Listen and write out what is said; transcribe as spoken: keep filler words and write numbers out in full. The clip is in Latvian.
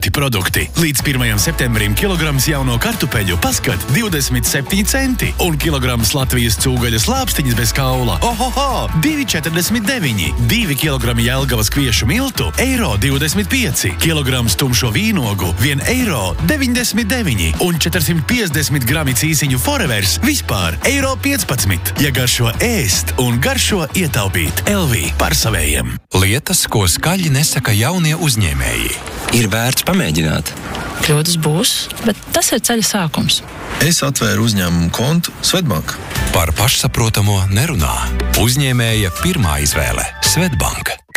labāki produkti. Līdz pirmajam septembrim kilograms jauno kartupeļu paskat divdesmit septiņi centi un kilograms Latvijas cūgaļas lāpstiņas bez kaula. Ohoho! divi četrdesmit deviņi. divi kilogrami Jelgavas kviešu miltu eiro divdesmit pieci. Kilograms tumšo vīnogu vien eiro deviņdesmit deviņi. Un četrsimt piecdesmit grami cīsiņu Forevers vispār eiro piecpadsmit. Ja garšo ēst un garšo ietaupīt. Elvī par savējiem. Lietas, ko skaļi nesaka jaunie uzņēmēji. Ir vērts pamēģināt. Kļūdas būs, bet tas ir ceļa sākums. Es atvēru uzņēmumu kontu Svetbank. Par pašsaprotamo nerunā. Uzņēmēja pirmā izvēle – Svetbank.